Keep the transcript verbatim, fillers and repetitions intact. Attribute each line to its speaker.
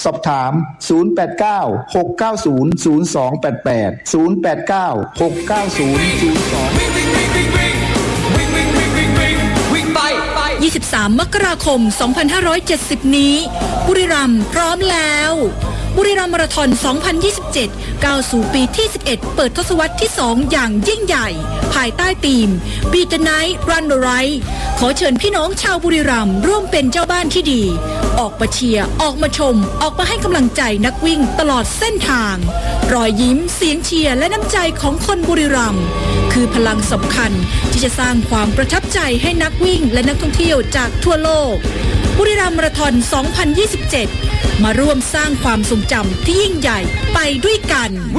Speaker 1: สอบถามศูนย์ แปด เก้า หก เก้า ศูนย์ ศูนย์ สอง แปด แปด ศูนย์ แปด เก้า หก เก้า ศูนย์ ศูนย์ สอง
Speaker 2: ยี่สิบสามมกราคมสองพันห้าร้อยเจ็ดสิบนี้บุรีรัมย์พร้อมแล้วบุรีรัมย์มาราธอนสองพันยี่สิบเจ็ดก้าวสู่ปีที่สิบเอ็ดเปิดทศวรรษที่สองอย่างยิ่งใหญ่ภายใต้ธีม Beat the Night Run the Right ขอเชิญพี่น้องชาวบุรีรัมย์ร่วมเป็นเจ้าบ้านที่ดีออกมาเชียร์ออกมาชมออกมาให้กำลังใจนักวิ่งตลอดเส้นทางรอยยิ้มเสียงเชียร์และน้ำใจของคนบุรีรัมย์คือพลังสำคัญที่จะสร้างความประทับใจให้นักวิ่งและนักท่องเที่ยวจากทั่วโลกบุรีรัมย์มาราธอนสองพันยี่สิบเจ็ดมาร่วมสร้างความทรงจำที่ยิ่งใหญ่ไปด้วยกัน